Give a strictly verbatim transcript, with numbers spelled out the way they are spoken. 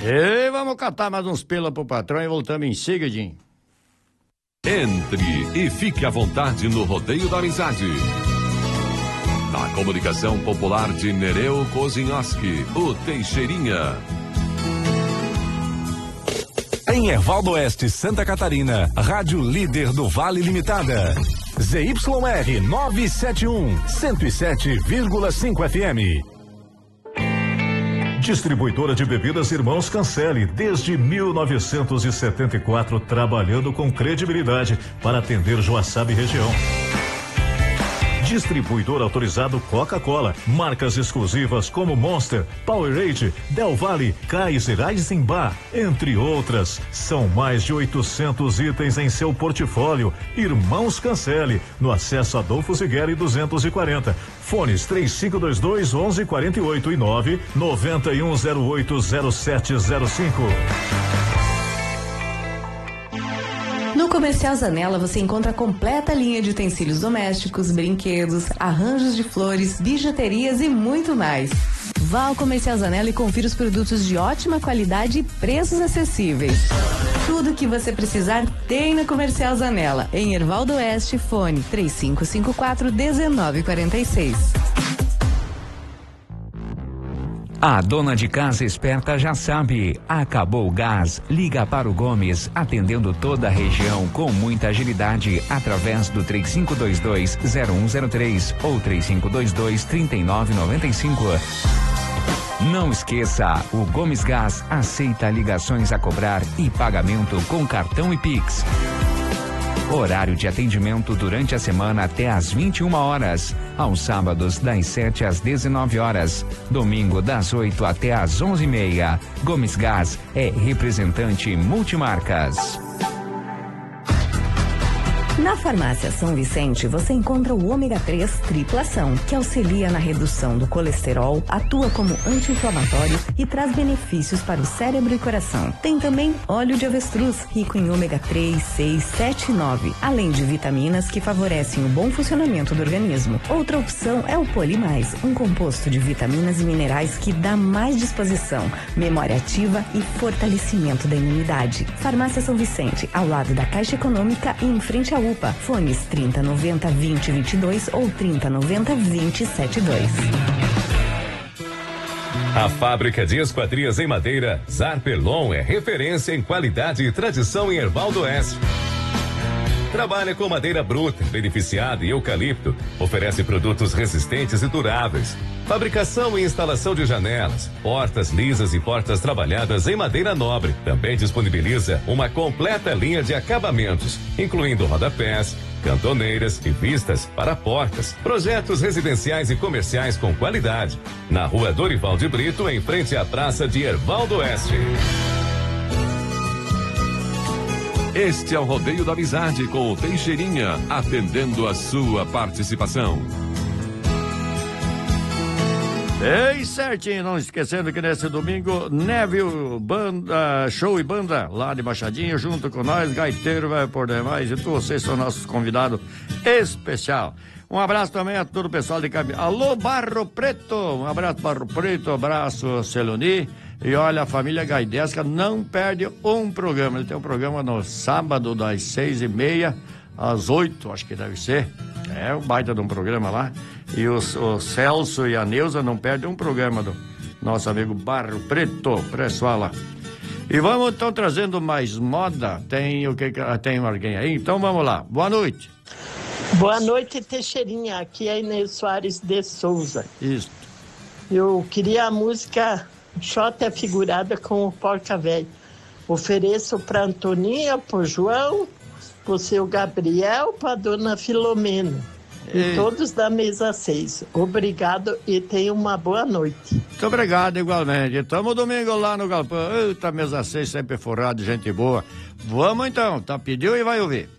E vamos catar mais uns pela pro patrão e voltamos em seguidinho. Entre e fique à vontade no Rodeio da Amizade. Na comunicação popular de Nereu Kozinhoski, o Teixeirinha. Em Ervaldo Oeste, Santa Catarina, Rádio Líder do Vale Limitada. Z Y R novecentos e setenta e um, cento e sete vírgula cinco F M. Distribuidora de bebidas Irmãos Cancele, desde mil novecentos e setenta e quatro, trabalhando com credibilidade para atender Joaçaba e região. Distribuidor autorizado Coca-Cola, marcas exclusivas como Monster, Powerade, Del Valle, Kaiser, Eisenbach, entre outras. São mais de oitocentos itens em seu portfólio. Irmãos Cancele, no acesso Adolfo Zigueri duzentos e quarenta. Fones três cinco dois dois, onze quarenta e oito e nove nove um zero oito zero sete zero cinco. No Comercial Zanella você encontra a completa linha de utensílios domésticos, brinquedos, arranjos de flores, bijuterias e muito mais. Vá ao Comercial Zanella e confira os produtos de ótima qualidade e preços acessíveis. Tudo o que você precisar tem na Comercial Zanella. Em Ervaldo Oeste, fone três cinco cinco quatro, um nove quatro seis. A dona de casa esperta já sabe, acabou o gás, liga para o Gomes, atendendo toda a região com muita agilidade, através do três cinco dois dois, zero um zero três ou três cinco dois dois, três nove nove cinco. Não esqueça, o Gomes Gás aceita ligações a cobrar e pagamento com cartão e Pix. Horário de atendimento durante a semana até às vinte e uma horas, aos sábados das sete às dezenove horas, domingo das oito até às onze e meia. Gomes Gás é representante multimarcas. Na Farmácia São Vicente, você encontra o ômega três triplação, que auxilia na redução do colesterol, atua como anti-inflamatório e traz benefícios para o cérebro e coração. Tem também óleo de avestruz, rico em ômega três, seis, sete e nove, além de vitaminas que favorecem o bom funcionamento do organismo. Outra opção é o Polimais, um composto de vitaminas e minerais que dá mais disposição, memória ativa e fortalecimento da imunidade. Farmácia São Vicente, ao lado da Caixa Econômica e em frente à U P A. Fones trinta noventa, vinte, vinte e dois ou trinta noventa, vinte, setenta e dois. A fábrica de esquadrias em madeira Zarpelon é referência em qualidade e tradição em Ervaldo Oeste. Trabalha com madeira bruta, beneficiada e eucalipto. Oferece produtos resistentes e duráveis. Fabricação e instalação de janelas, portas lisas e portas trabalhadas em madeira nobre. Também disponibiliza uma completa linha de acabamentos, incluindo rodapés, cantoneiras e vistas para portas. Projetos residenciais e comerciais com qualidade. Na Rua Dorival de Brito, em frente à Praça de Ervaldo Oeste. Este é o Rodeio da Amizade com o Teixeirinha, atendendo a sua participação. Ei, certinho, não esquecendo que nesse domingo, Neville Banda, Show e Banda, lá de Machadinho, junto com nós, gaiteiro vai por demais, e todos vocês são nossos convidados especial. Um abraço também a todo o pessoal de Caminho. Alô, Barro Preto, um abraço, Barro Preto, um abraço, Celoni. E olha, a família Gaidesca não perde um programa. Ele tem um programa no sábado, das seis e meia às oito, acho que deve ser. É um baita de um programa lá. E os, o Celso e a Neuza não perdem um programa do nosso amigo Barro Preto, pessoal lá. E vamos então trazendo mais moda. Tem o que tem alguém aí? Então vamos lá. Boa noite. Boa noite, Teixeirinha. Aqui é Inês Soares de Souza. Isso. Eu queria a música Xota Figurada com o Porca Velho. Ofereço para Antoninha, pro João, pro seu Gabriel, pra dona Filomena. E, e todos da mesa seis. Obrigado e tenha uma boa noite. Muito obrigado, igualmente. Estamos domingo lá no Galpão. Eita, mesa seis, sempre forrado, gente boa. Vamos então, tá? Pediu e vai ouvir.